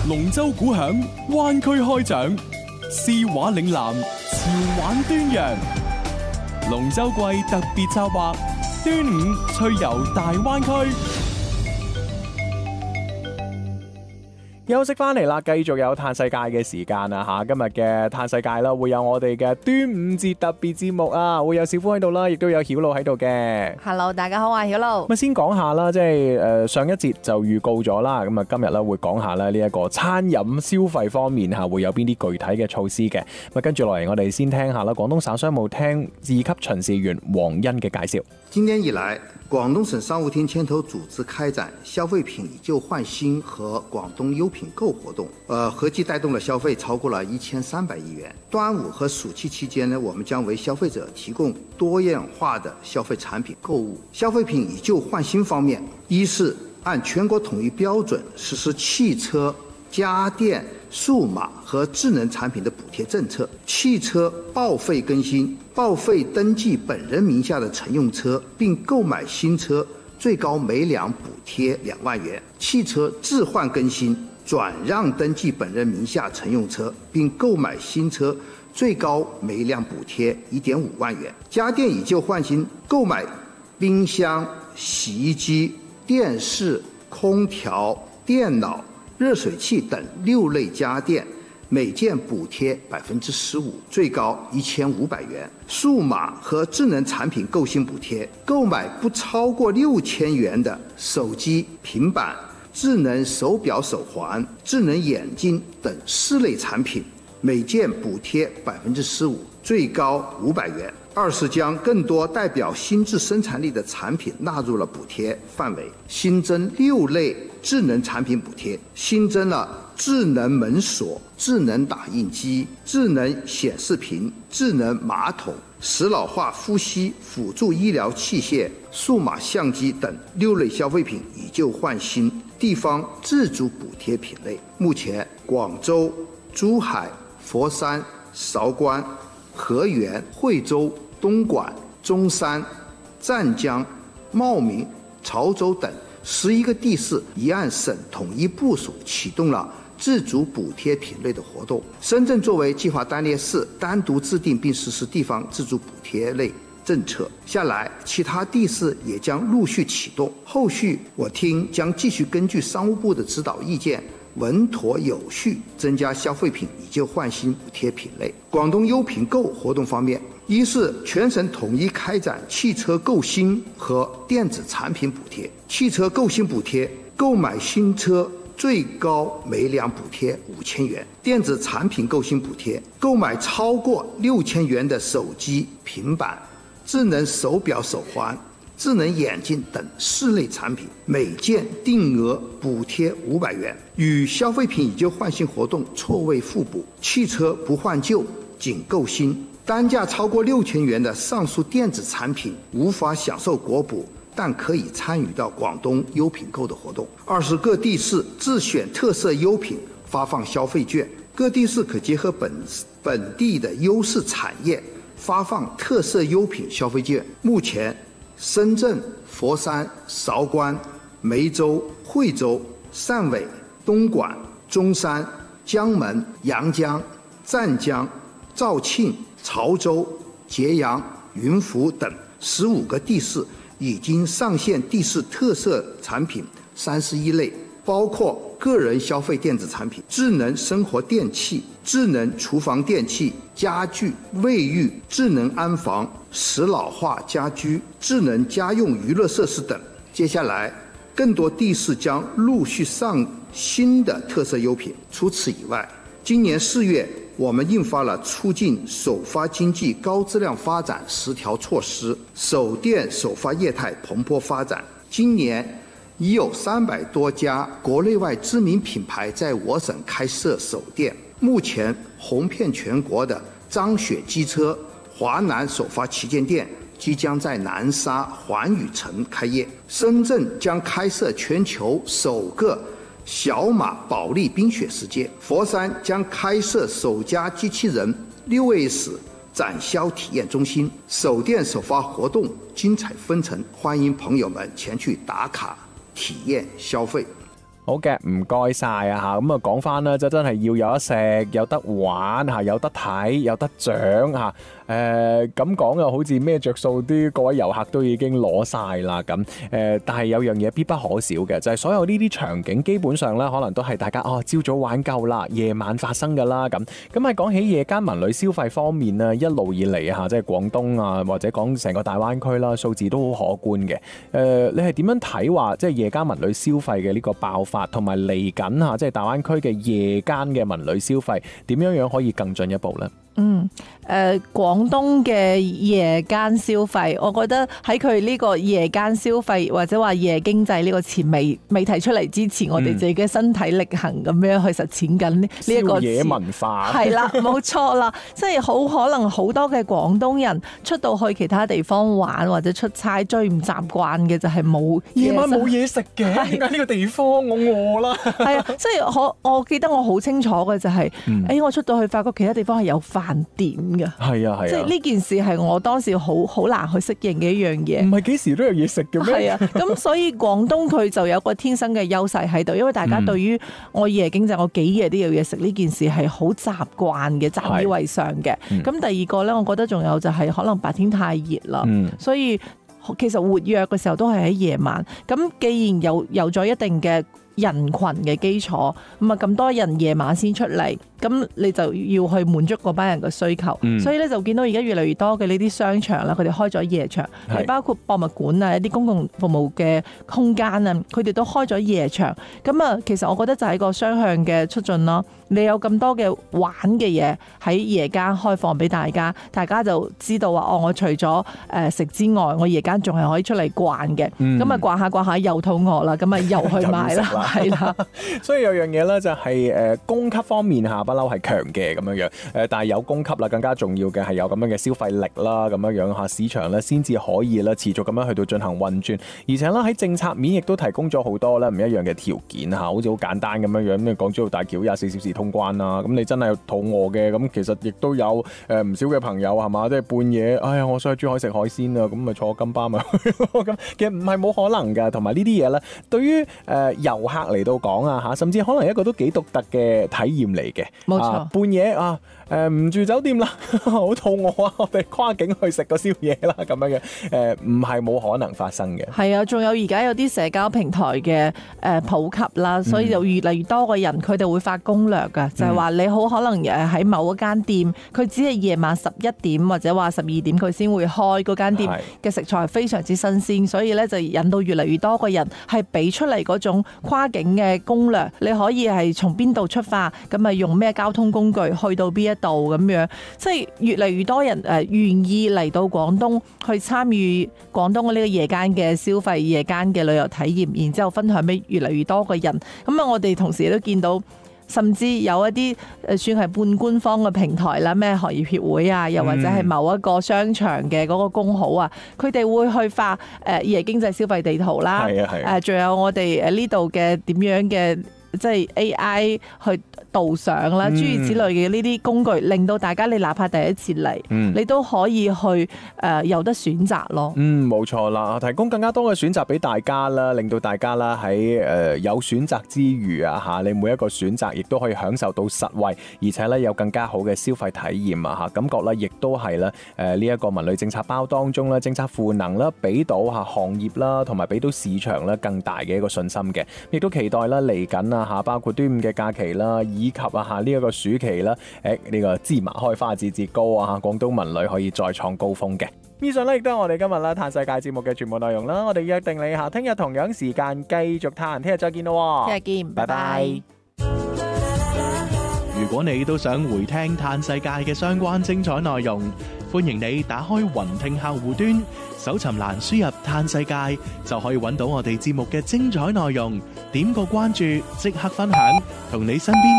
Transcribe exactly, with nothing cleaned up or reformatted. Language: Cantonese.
龍舟鼓響，灣區開獎，詩畫嶺南，潮玩端陽。龍舟季特別策劃，端午趣遊大灣區。休息翻嚟啦，繼續有嘆世界嘅時間啊吓！今日嘅嘆世界啦，會有我哋嘅端午節特別節目啊，會有小夫喺度啦，亦都有曉露喺度嘅。 Hello， 大家好啊，曉露。 咁先講下啦，即係誒上一節就預告咗啦，咁啊今日咧會講下咧呢一個餐飲消費方面吓會有邊啲具體嘅措施嘅。咁跟住落嚟，我哋先聽下啦，廣東省商務廳二級巡視員黃恩嘅介紹。 今年以來，廣東省商務廳牽頭組織開展消費品以舊換新和廣東優品購活動，呃，合計帶動了消費超過了一千三百億元。端午和暑期期間呢，我們將為消費者提供多樣化的消費產品購物。消費品以舊換新方面，一是按全國統一標準實施汽車、家電、數碼和智能產品的補貼政策，汽車報廢更新、報廢登記本人名下的乘用車，並購買新車，最高每輛補貼兩萬元；汽車置換更新、轉讓登記本人名下乘用車，並購買新車，最高每輛補貼一點五萬元；家電以舊換新，購買冰箱、洗衣機、電視、空調、電腦、熱水器等六類家電，每件補貼百分之十五，最高一千五百元。數碼和智能產品購新補貼，購買不超過六千元的手機、平板、智能手錶、手環、智能眼鏡等四類產品，每件補貼百分之十五，最高五百元。二是將更多代表新質生產力的產品納入了補貼範圍，新增六類智能產品補貼，新增了智能門鎖、智能打印機、智能顯示屏、智能馬桶、使老化呼吸輔助醫療器械、數碼相機等六類消費品以舊換新地方自主補貼品類。目前，廣州、珠海、佛山、韶關、河源、惠州、東莞、中山、湛江、茂名、潮州等十一個地市已按省統一部署啟動了自主補貼品類的活動。深圳作為計劃單列市，單獨制定並實施地方自主補貼類政策。下來，其他地市也將陸續啟動。後續我廳將繼續根據商務部的指導意見，穩妥有序增加消費品以舊換新補貼品類。廣東優品購活動方面，一是全省統一開展汽車購新和電子產品補貼。汽車購新補貼，購買新車最高每輛補貼五千元；電子產品購新補貼，購買超過六千元的手機、平板、智能手錶、手環、智能眼鏡等四類產品，每件定額補貼五百元。與消費品以舊換新活動錯位互補，汽車不換舊，僅購新。單價超過六千元的上述電子產品無法享受國補，但可以參與到廣東優品購的活動。二是各地市自選特色優品發放消費券，各地市可結合本本地的優勢產業發放特色優品消費券。目前，深圳、佛山、韶關、梅州、惠州、汕尾、東莞、中山、江門、陽江、湛江、肇慶、潮州、揭陽、雲浮等十五個地市已經上線地市特色產品三十一類，包括個人消費電子產品、智能生活電器、智能廚房電器、家具、衛浴、智能安防、使老化家居、智能家用娛樂設施等。接下來，更多地市將陸續上新的特色優品。除此以外，今年四月，我們印發了促進首發經濟高質量發展十條措施，首店首發業態蓬勃發展。今年已有三百多家國內外知名品牌在我省開設首店。目前紅遍全國的張雪機車華南首發旗艦店即將在南沙環宇城開業，深圳將開設全球首個小馬保利冰雪世界，佛山將開設首家機器人六 S 展銷體驗中心。首店首發活動精彩紛呈，歡迎朋友們前去打卡體驗消費。 好嘅，唔該晒啊嚇。咁啊講翻啦，就真係要有得食、有得玩嚇、有得睇、有得獎嚇。誒咁講又好似咩着數啲，各位遊客都已經攞晒啦咁。誒、呃，但係有樣嘢必不可少嘅，就係、是、所有呢啲場景基本上咧，可能都係大家哦朝早玩夠啦，夜晚發生㗎啦咁。咁喺講起夜間文旅消費方面呢，一路以嚟嚇，即係廣東啊，或者講成個大灣區啦，數字都好可觀嘅。誒、呃，你係點樣睇話即係夜間文旅消費嘅呢個爆發，同埋嚟緊嚇，即係大灣區嘅夜間嘅文旅消費點樣樣可以更進一步呢？ 嗯，誒、呃、廣東嘅夜間消費，我覺得喺佢呢個夜間消費或者話夜經濟呢個詞未未提出嚟之前，嗯、我哋自己嘅身體力行咁樣去實踐緊呢一個夜文化。 係啦，冇錯啦，即係好可能好多嘅廣東人出到去其他地方玩或者出差，最唔習慣嘅就係冇夜晚冇嘢食嘅，點解呢個地方我餓啦？係啊，即係我我記得我好清楚嘅就係、是，誒、嗯哎、我出到去發覺其他地方係有飯店嘅， 係啊係啊， 即係呢件事係我當時好好難去適應嘅一樣嘢。 唔係幾時都有嘢食嘅咩？ 係啊，咁所以廣東佢就有個天生嘅優勢喺度，因為大家對於我夜經濟我幾夜都有嘢食呢件事係好習慣嘅，習以為常嘅。咁、嗯、第二個咧，我覺得仲有就係可能白天太熱啦，嗯、所以其實活躍嘅時候都係喺夜晚。咁既然有有咗一定嘅人群嘅基礎，咁啊咁多人夜晚先出嚟，咁你就要去滿足嗰班人嘅需求，嗯、所以咧就見到而家越嚟越多嘅呢啲商場啦，佢哋開咗夜場，係包括博物館啊、一啲公共服務嘅空間啊，佢哋都開咗夜場。咁啊，其實我覺得就係一個雙向嘅促進咯。你有咁多嘅玩嘅嘢喺夜間開放俾大家，大家就知道話哦，我除咗誒食之外，我夜間仲係可以出嚟逛嘅。咁啊逛下逛下又肚餓啦，咁啊又去買啦。係啦， 所以有樣嘢咧就係誒供給方面下不嬲係強嘅咁樣樣，誒但係有供給啦，更加重要嘅係有咁樣嘅消費力啦，咁樣樣嚇市場咧先至可以咧持續咁樣去到進行運轉，而且咧喺政策面亦都提供咗好多咧唔一樣嘅條件嚇，好似好簡單咁樣樣，咩港珠澳大橋廿四小時通關啦，咁你真係肚餓嘅，咁其實亦都有誒唔少嘅朋友係嘛，即係半夜，哎呀我想去珠海食海鮮啊，咁咪坐金巴咪去咯，咁其實唔係冇可能㗎，同埋呢啲嘢咧對於誒遊客嚟到講啊嚇，甚至可能一個都幾獨特嘅體驗嚟嘅。 冇錯， 啊、半夜啊誒唔住酒店啦，好肚餓啊，我哋跨境去食個宵夜啦，咁樣嘅誒唔係冇可能發生嘅。係啊，仲有而家有啲社交平台嘅誒普及啦，所以就越嚟越多個人佢哋會發攻略㗎，嗯、就係話你好可能誒喺某一間店，佢只係夜晚十一點或者話十二點佢先會開嗰間店嘅食材係非常之新鮮，所以咧就引到越嚟越多個人係俾出嚟嗰種跨境嘅攻略，你可以係從邊度出發，咁啊用咩交通工具去到邊一度咁樣，即係越嚟越多人誒願意嚟到廣東去參與廣東嘅呢個夜間嘅消費、夜間嘅旅遊體驗，然之後分享俾越嚟越多嘅人。咁啊，我哋同時都見到，甚至有一啲誒算係半官方嘅平台啦，咩行業協會啊，又或者係某一個商場嘅嗰個公號啊，佢哋會去發誒夜經濟消費地圖啦， 係啊係啊， 誒仲有我哋誒呢度嘅點樣嘅即係 A I 去導賞啦，諸如此類嘅呢啲工具，令到大家你哪怕第一次嚟，嗯、你都可以去誒、呃、有得選擇咯。嗯， 冇錯啦，提供更加多嘅選擇俾大家啦，令到大家啦喺誒有選擇之餘啊嚇，你每一個選擇亦都可以享受到實惠，而且咧有更加好嘅消費體驗啊嚇，感覺咧亦都係咧誒呢一個文旅政策包當中咧政策賦能啦，俾到嚇行業啦同埋俾到市場咧更大嘅一個信心嘅，亦都期待啦嚟緊啊嚇，包括端午嘅假期啦，以及啊嚇呢一個暑期啦，誒呢個芝麻開花節節高啊嚇，廣東文旅可以再創高峰嘅。以上咧亦都係我哋今日啦嘆世界節目嘅全部內容啦，我哋約定你下聽日同樣時間繼續嘆，聽日再見咯， 聽日見，拜拜。 如果你都想回聽嘆世界嘅相關精彩內容，歡迎你打開雲聽客戶端，搜尋欄輸入嘆世界，就可以揾到我哋節目嘅精彩內容。點個關注，即刻分享，同你身邊